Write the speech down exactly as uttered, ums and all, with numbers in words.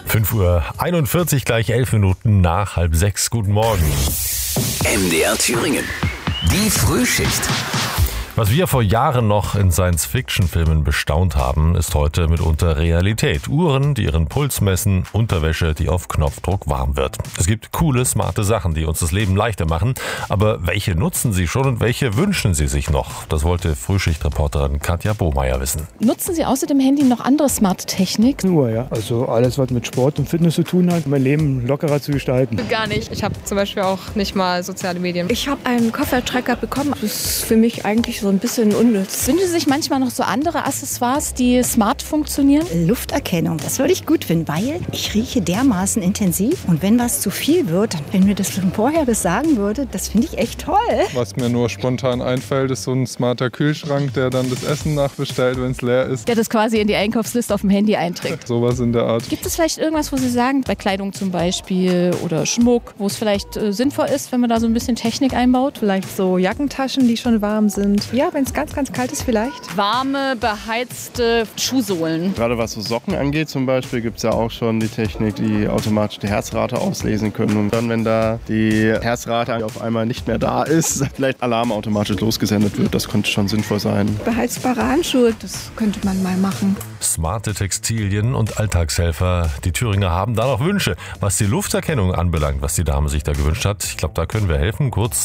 fünf Uhr einundvierzig, gleich elf Minuten nach halb sechs. Guten Morgen. M D R Thüringen. Die Frühschicht. Was wir vor Jahren noch in Science-Fiction-Filmen bestaunt haben, ist heute mitunter Realität. Uhren, die ihren Puls messen, Unterwäsche, die auf Knopfdruck warm wird. Es gibt coole, smarte Sachen, die uns das Leben leichter machen. Aber welche nutzen Sie schon und welche wünschen Sie sich noch? Das wollte Frühschichtreporterin Katja Bohmeier wissen. Nutzen Sie außer dem Handy noch andere smarte Technik? Nur, ja. Also alles, was mit Sport und Fitness zu tun hat, mein Leben lockerer zu gestalten. Gar nicht. Ich habe zum Beispiel auch nicht mal soziale Medien. Ich habe einen Koffertrecker bekommen. Das ist für mich eigentlich so ein bisschen unnütz. Wünschen Sie sich manchmal noch so andere Accessoires, die smart funktionieren? Lufterkennung, das würde ich gut finden, weil ich rieche dermaßen intensiv. Und wenn was zu viel wird, wenn mir das schon vorher das sagen würde, das finde ich echt toll. Was mir nur spontan einfällt, ist so ein smarter Kühlschrank, der dann das Essen nachbestellt, wenn es leer ist. Der das quasi in die Einkaufsliste auf dem Handy einträgt. Sowas in der Art. Gibt es vielleicht irgendwas, wo Sie sagen, bei Kleidung zum Beispiel oder Schmuck, wo es vielleicht äh, sinnvoll ist, wenn man da so ein bisschen Technik einbaut? Vielleicht so Jackentaschen, die schon warm sind. Ja, wenn es ganz, ganz kalt ist vielleicht. Warme, beheizte Schuhsohlen. Gerade was so Socken angeht zum Beispiel, gibt es ja auch schon die Technik, die automatisch die Herzrate auslesen können. Und dann, wenn da die Herzrate auf einmal nicht mehr da ist, vielleicht Alarm automatisch losgesendet wird. Das könnte schon sinnvoll sein. Beheizbare Handschuhe, das könnte man mal machen. Smarte Textilien und Alltagshelfer. Die Thüringer haben da noch Wünsche. Was die Lufterkennung anbelangt, was die Dame sich da gewünscht hat, ich glaube, da können wir helfen. Kurz